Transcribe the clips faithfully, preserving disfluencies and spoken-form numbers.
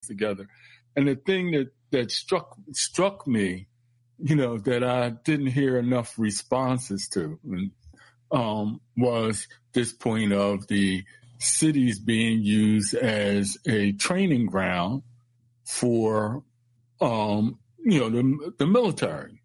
together. And the thing that, that struck struck me, you know, that I didn't hear enough responses to um, was this point of the cities being used as a training ground for, um, you know, the, the military.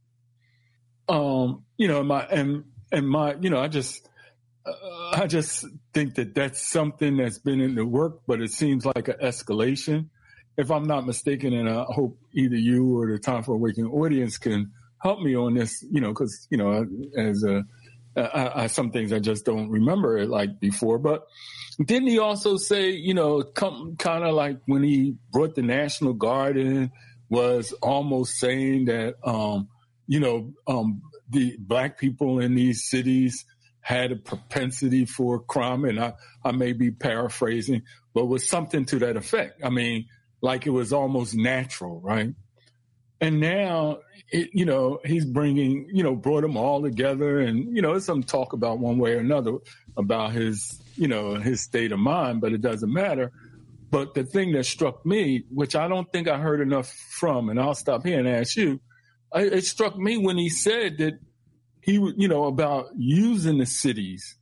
Um, you know, my and and my, you know, I just. Uh, I just think that that's something that's been in the work, but it seems like an escalation. If I'm not mistaken, and I hope either you or the Time for Awakening audience can help me on this, you know, because, you know, as a, I, I, some things I just don't remember it like before. But didn't he also say, you know, come kind of like when he brought the National Guard in, was almost saying that, um, you know, um, the black people in these cities had a propensity for crime, and I, I may be paraphrasing, but was something to that effect. I mean, like it was almost natural, right? And now, it, you know, he's bringing, you know, brought them all together, and, you know, there's some talk about one way or another about his, you know, his state of mind, but it doesn't matter. But the thing that struck me, which I don't think I heard enough from, and I'll stop here and ask you, it struck me when he said that he, you know, about using the cities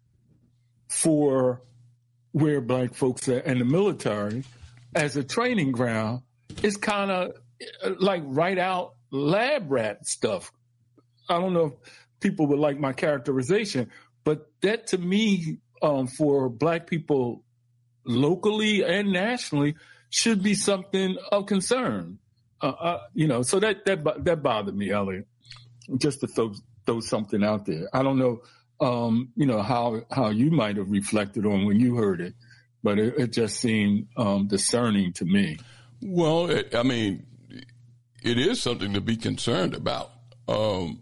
for where black folks are and the military as a training ground is kind of like right out lab rat stuff. I don't know if people would like my characterization, but that to me, um, for black people locally and nationally should be something of concern. Uh, uh, you know, so that, that, that bothered me, Elliot, just to throw throw something out there. I don't know, um, you know, how, how you might have reflected on when you heard it, but it, it just seemed, um, discerning to me. Well, it, I mean, it is something to be concerned about. Um,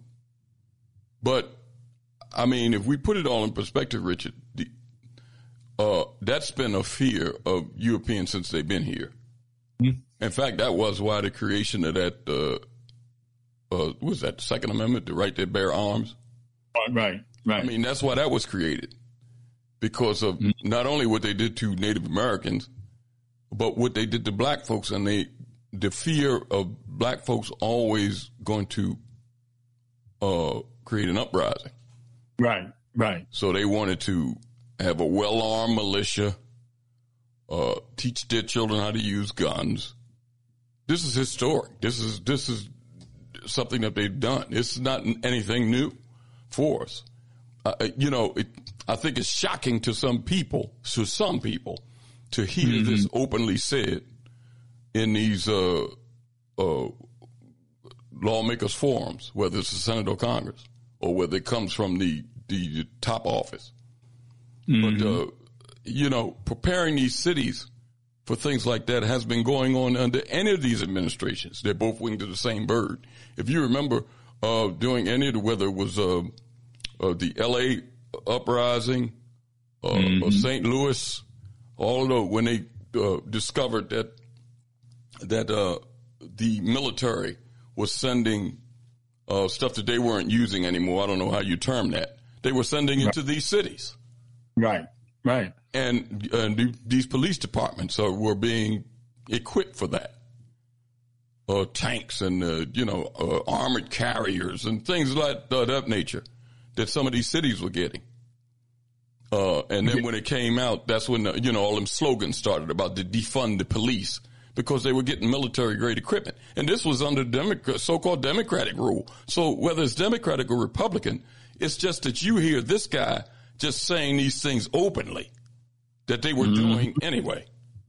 but I mean, if we put it all in perspective, Richard, the, uh, that's been a fear of Europeans since they've been here. Mm-hmm. In fact, that was why the creation of that, uh, Uh, what was that, the Second Amendment, the right to bear arms? Right, right. I mean, that's why that was created, because of mm-hmm. not only what they did to Native Americans, but what they did to black folks, and they, the fear of black folks always going to uh, create an uprising. Right, right. So they wanted to have a well-armed militia, uh, teach their children how to use guns. This is historic. This is, this is, something that they've done. It's not anything new for us. Uh, you know, it, I think it's shocking to some people, to some people, to hear mm-hmm. this openly said in these uh, uh, lawmakers' forums, whether it's the Senate or Congress, or whether it comes from the, the top office. Mm-hmm. But, uh, you know, preparing these cities for things like that has been going on under any of these administrations. They're both winged to the same bird. If you remember, uh, doing any of the, whether it was, uh, uh, the L A uprising, uh, mm-hmm. or Saint Louis, all of those, when they, uh, discovered that, that, uh, the military was sending, uh, stuff that they weren't using anymore. I don't know how you term that. They were sending it right. to these cities. Right, right. And, and these police departments are, were being equipped for that. Uh, tanks and, uh, you know, uh, armored carriers and things like uh, that nature that some of these cities were getting. Uh, and then when it came out, that's when, the, you know, all them slogans started about the defund the police, because they were getting military grade equipment. And this was under Democrat, so-called Democratic rule. So whether it's Democratic or Republican, it's just that you hear this guy just saying these things openly that they were mm-hmm. doing anyway.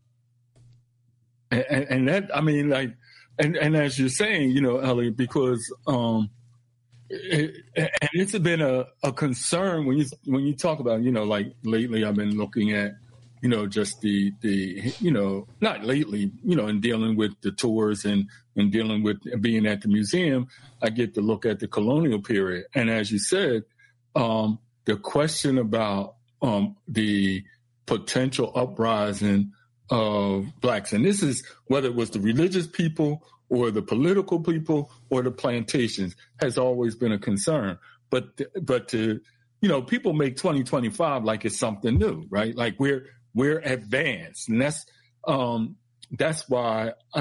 And, and that, I mean, like, and, and as you're saying, you know, Elliot, because, um, it, and it's been a, a concern when you, when you talk about, you know, like lately I've been looking at, you know, just the, the, you know, not lately, you know, in dealing with the tours and, and dealing with being at the museum, I get to look at the colonial period. And as you said, um, the question about, um, the potential uprising of blacks. And this is whether it was the religious people or the political people or the plantations has always been a concern. But, but to, you know, people make twenty twenty-five like it's something new, right? Like we're, we're advanced. And that's, um, that's why